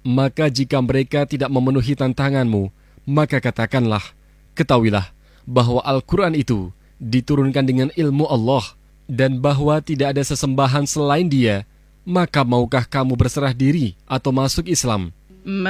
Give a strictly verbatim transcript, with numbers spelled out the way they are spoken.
Maka jika mereka tidak memenuhi tantanganmu, maka katakanlah, ketahuilah bahwa Al-Quran itu diturunkan dengan ilmu Allah dan bahwa tidak ada sesembahan selain Dia. Maka maukah kamu berserah diri atau masuk Islam?